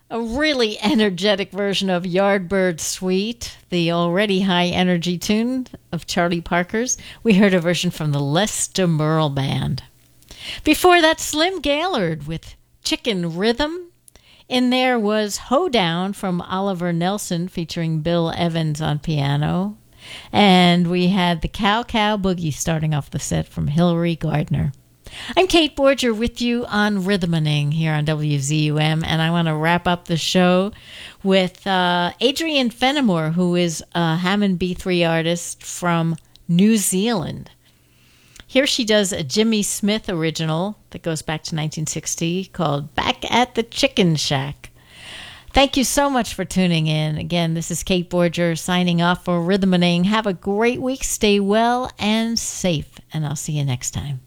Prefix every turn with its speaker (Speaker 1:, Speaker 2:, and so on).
Speaker 1: A really energetic version of Yardbird Suite, the already high energy tune of Charlie Parker's. We heard a version from the Lester Merle Band. Before that, Slim Gaillard with Chicken Rhythm. In there was Hoedown from Oliver Nelson featuring Bill Evans on piano. And we had the Cow Cow Boogie starting off the set from Hilary Gardner. I'm Kate Borger with you on Rhythmaning here on WZUM, and I want to wrap up the show with Adrian Fenimore, who is a Hammond B3 artist from New Zealand. Here she does a Jimmy Smith original that goes back to 1960 called Back at the Chicken Shack. Thank you so much for tuning in. Again, this is Kate Borger signing off for Rhythmaning. Have a great week. Stay well and safe, and I'll see you next time.